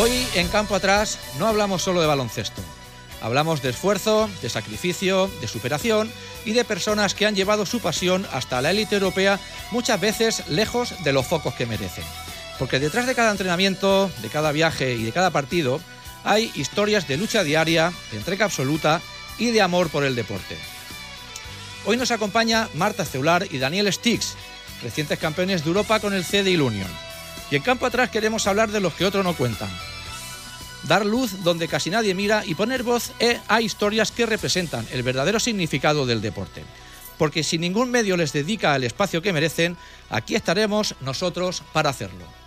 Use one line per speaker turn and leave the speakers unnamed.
Hoy en Campo Atrás no hablamos solo de baloncesto. Hablamos de esfuerzo, de sacrificio, de superación y de personas que han llevado su pasión hasta la élite europea, muchas veces lejos de los focos que merecen. Porque detrás de cada entrenamiento, de cada viaje y de cada partido, hay historias de lucha diaria, de entrega absoluta y de amor por el deporte. Hoy nos acompaña Marta Ceular y Daniel Stix, recientes campeones de Europa con el CDI Union. Y en Campo Atrás queremos hablar de los que otros no cuentan. Dar luz donde casi nadie mira y poner voz a historias que representan el verdadero significado del deporte. Porque si ningún medio les dedica el espacio que merecen, aquí estaremos nosotros para hacerlo.